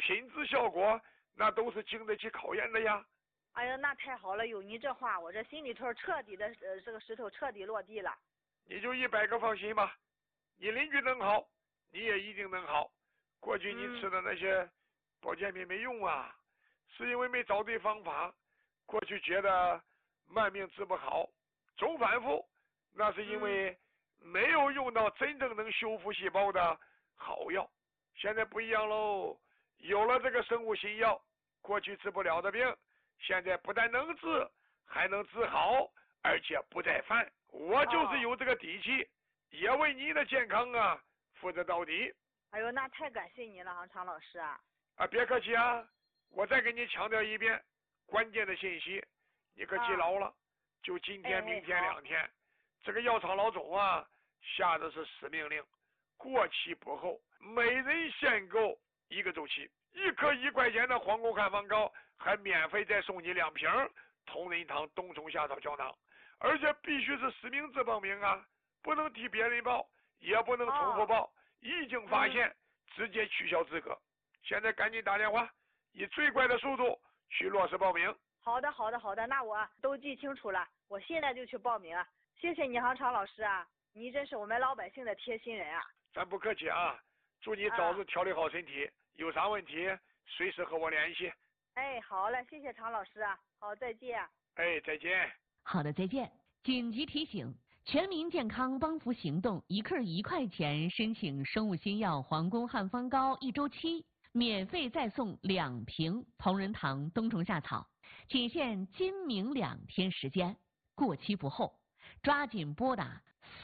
品质效果那都是经得起考验的呀。 哎呀，那太好了，有你这话，我这心里头彻底的这个石头彻底落地了。 你就100个放心吧，你邻居能好，你也一定能好。过去你吃的那些保健品没用啊，是因为没找对方法。过去觉得慢命治不好，总反复，那是因为没有用到真正能修复细胞的好药。现在不一样喽，有了这个生物新药，过去治不了的病，现在不但能治，还能治好，而且不再犯。我就是有这个底气，也为你的健康啊负责到底。 哎呦，那太感谢你了啊，常老师啊！ 别客气啊，我再给你强调一遍关键的信息，你可记牢了。就今天、明天2天，这个药厂老总啊下的是死命令，过期不候，每人限购1个周期，1颗1块钱的皇宫汉方膏，还免费再送你2瓶同仁堂冬虫夏草胶囊，而且必须是实名制报名啊，不能替别人报，也不能重复报，一经发现直接取消资格。现在赶紧打电话，以最快的速度去落实报名。 好的，那我都记清楚了，我现在就去报名。谢谢你，常老师啊，你真是我们老百姓的贴心人啊。 咱不客气啊，祝你早日调理好身体，有啥问题随时和我联系。 哎，好嘞，谢谢常老师啊，好，再见。 哎，再见。 好的，再见。紧急提醒：全民健康帮扶行动，1克1块钱申请生物新药皇宫汉方膏1周期，免费再送2瓶同仁堂冬虫夏草，仅限今明2天时间，过期不候，抓紧拨打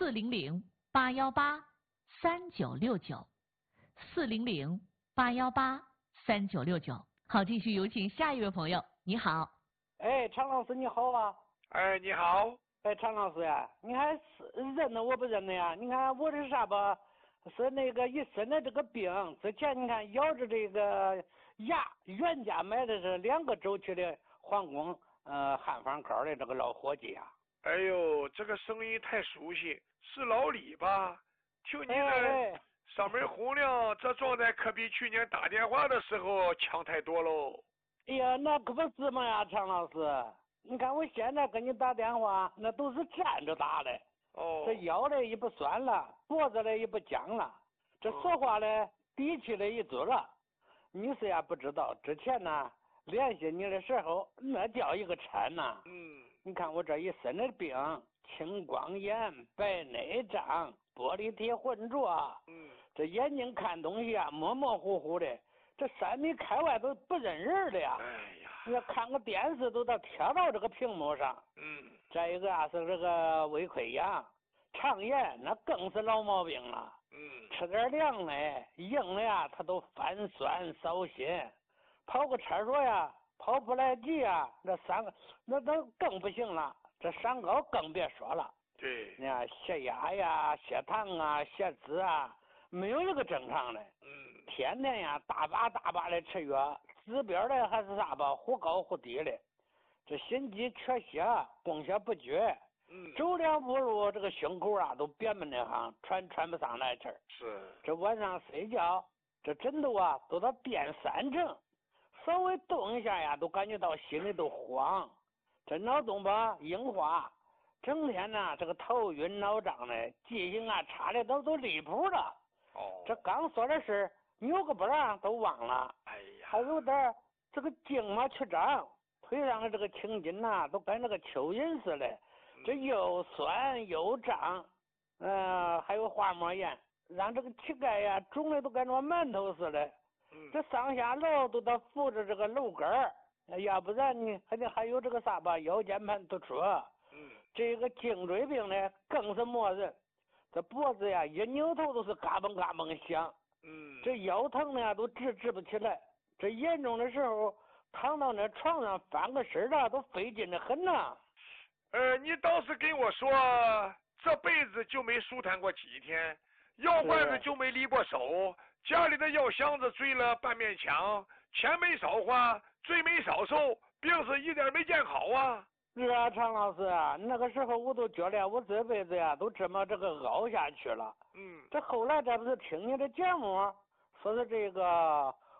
400-818-3969，400-818-3969。好，继续有请下一位朋友。你好。 哎，常老师你好啊。 哎，你好。 哎，常老师呀，你还是认得我不认得呀？你看我这啥吧，是那个一身的这个病，之前你看咬着这个牙，原价买的是2个周期的皇宫汉方膏的这个老伙计啊。 哎呦，这个声音太熟悉，是老李吧？听你的嗓门洪亮，这状态可比去年打电话的时候强太多喽。 哎呀，那可不是嘛呀，常老师，你看我现在跟你打电话，那都是站着打的。这腰嘞也不酸了，脖子嘞也不僵了，这说话嘞底气嘞也足了。你是呀不知道，之前呢联系你的时候，那叫一个沉呐。你看我这一身的病，青光眼、白内障、玻璃体浑浊，这眼睛看东西啊模模糊糊的，这3米开外都不认人了呀。 哎呀， 你要看个电视都贴到这个屏幕上。再一个啊是这个胃溃疡、肠炎，那更是老毛病了。吃点凉的、硬的呀，他都泛酸烧心。跑个厕所呀，跑不来急呀，那都更不行了。这三高更别说了。 对， 你看血压呀、血糖啊、血脂啊，没有一个正常的。天天呀大把的吃药，指标的还是啥吧，忽高忽低的。这心肌缺血，供血不绝。走2步路，这个胸口啊都憋闷的慌，喘不上来气儿。 是。 这晚上睡觉，这枕头啊都到变3层，稍微动一下呀，都感觉到心里都慌。这脑洞吧硬化，整天呢这个头晕脑胀的，记性啊差的都离谱了。这刚说的事扭个本啊都忘了。 哎呀， 还有点这个筋嘛曲张，腿上的这个青筋呐都跟那个蚯蚓似的。这又酸又胀，还有滑膜炎，让这个膝盖呀肿的都跟着馒头似的。这上下楼都得扶着这个楼杆儿，要不然你还有这个啥吧，腰间盘突出。这个颈椎病呢更是磨人，这脖子呀一扭头都是嘎嘣嘎嘣响。这腰疼呢都直不起来，这严重的时候躺到那床上翻个身啊都费劲的很呐。 你倒是跟我说，这辈子就没舒坦过几天，药罐子就没离过手，家里的药箱子坠了半面墙，钱没少花，罪没少受，病是一点没见好啊。 是啊，常老师啊，那个时候我都觉得我这辈子呀都这么这个熬下去了。这后来这不是听你的节目，说是这个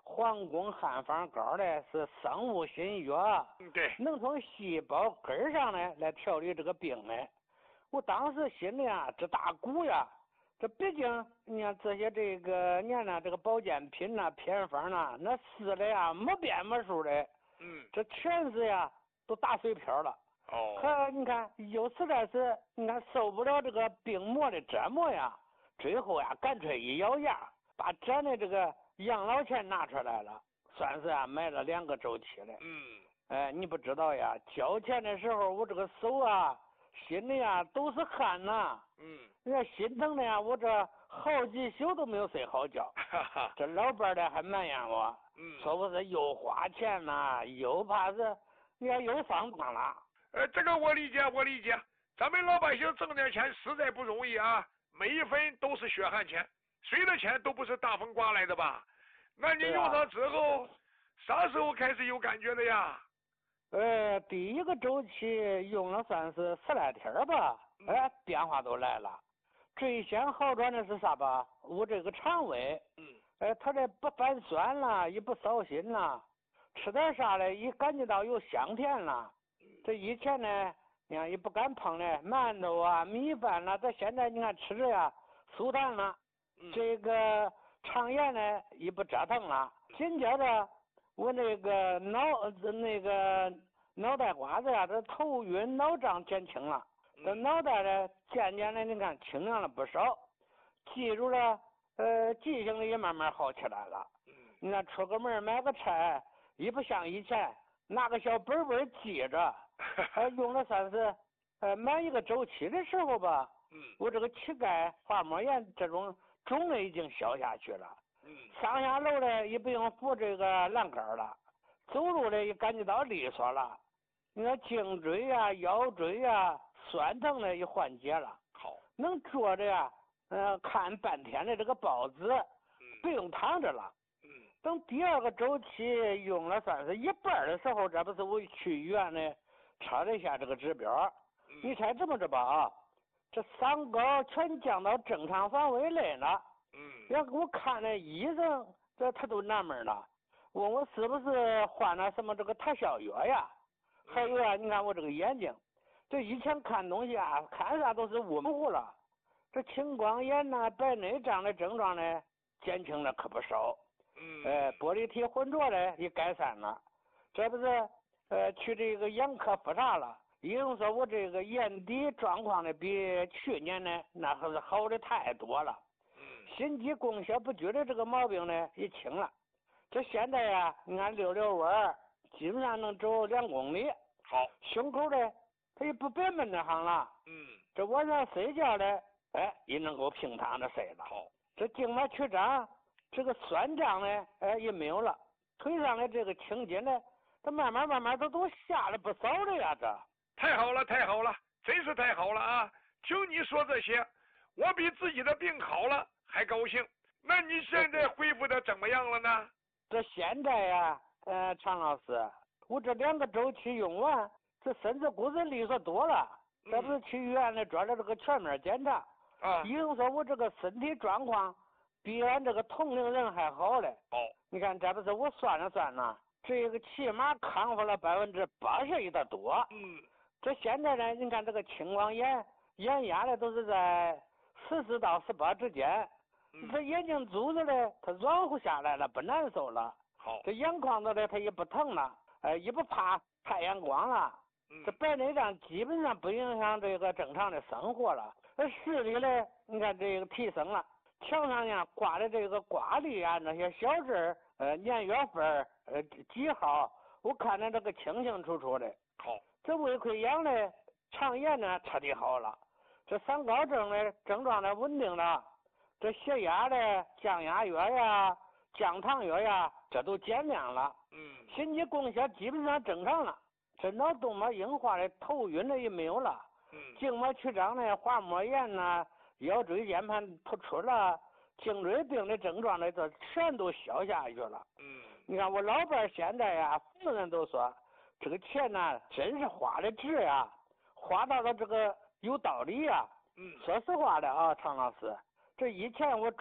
皇宫汉方膏呢是生物新药， 对， 能从细胞根上呢来调理这个病呢。我当时心里啊，这大鼓呀，这毕竟你看这些这个年呢，这个保健品呐、偏方呐，那试的呀没边没数的，这全是呀都打水漂了。可你看，有实在是你看受不了这个病魔的折磨呀，最后呀干脆一咬牙，把咱的这个养老钱拿出来了，算是啊买了2个周期的。你不知道呀，交钱的时候我这个手啊，心里啊都是汗呐。你看心疼的呀，我这好几宿都没有睡好觉。这老伴儿的还埋怨我，说我是又花钱呐，又怕是你看又上当了。 这个我理解，我理解。咱们老百姓挣点钱实在不容易啊，每一分都是血汗钱，谁的钱都不是大风刮来的吧？那你用上之后，啥时候开始有感觉的呀？ 第1个周期用了算是10来天吧，变化都来了。最先好转的是啥吧？我这个肠胃，它这不反酸了，也不烧心了，吃点啥嘞，一感觉到有香甜了。这以前呢，你看也不敢碰的馒头啊、米饭啦，这现在你看吃着呀，舒坦了。这个肠炎呢也不折腾了。紧接着我那个脑袋瓜子呀，这头晕脑胀减轻了，这脑袋呢渐渐的你看清亮了不少，记住了，记性也慢慢好起来了。你看出个门买个菜，也不像以前拿个小本本记着，用了算是满1个周期的时候吧，我这个膝盖滑膜炎这种肿的已经消下去了。上下楼呢也不用扶这个栏杆了，走路呢也感觉到利索了。你看颈椎呀、腰椎呀酸疼的也缓解了。 好， 能坐着呀，看半天的这个报纸，不用躺着了。等第2个周期用了算是一半的时候，这不是我去医院呢查了一下这个指标，你猜怎么着吧啊？这3高全降到正常范围内了。要给我看那医生，他都纳闷了，问我是不是换了什么这个特效药呀？还有啊，你看我这个眼睛，这以前看东西啊，看啥都是雾模糊了。这青光眼呐、白内障的症状呢，减轻了可不少。玻璃体混浊的也改善了。这不是去这个眼科复查了，医生说我这个眼底状况呢比去年呢那可是好的太多了。心肌供血不足的这个毛病呢也轻了。这现在呀，你看溜溜弯基本上能走2公里。 好， 胸口呢它也不憋闷的慌了。这晚上睡觉呢，也能够平躺着睡了。 好， 这静脉曲张，这个酸胀呢，也没有了。腿上的这个青筋呢，它慢慢都下了不少了呀。这太好了，太好了，真是太好了啊！听你说这些，我比自己的病好了还高兴。那你现在恢复的怎么样了呢？ 这现在呀，常老师，我这2个周期用完，这身子骨子利索多了。这不是去医院里做了这个全面检查，医生说我这个身体状况比俺这个同龄人还好嘞。你看这不是我算了算呢，这个起码康复了81%的多。这现在呢，你看这个青光眼、眼压呢都是在14到18之间。这眼睛珠子呢，它软乎下来了，不难受了。 好， 这眼眶子呢，它也不疼了，也不怕太阳光了。这白内障基本上不影响这个正常的生活了。视力呢，你看这个提升了，墙上呀挂的这个挂历啊，那些小字年月份几号，我看着这个清清楚楚的。 好， 这胃溃疡呢、肠炎呢彻底好了，这3高症呢症状呢稳定了。这血压呢，降压药呀、降糖药呀，这都减量了。心肌供血基本上正常了。这脑动脉硬化的头晕的也没有了。静脉曲张呢、滑膜炎呐、腰椎间盘突出了、颈椎病的症状呢，这全都消下去了。你看我老伴现在呀，所有人都说这个钱呢，真是花的值呀，花到了这个有道理呀。说实话的啊，常老师。这以前我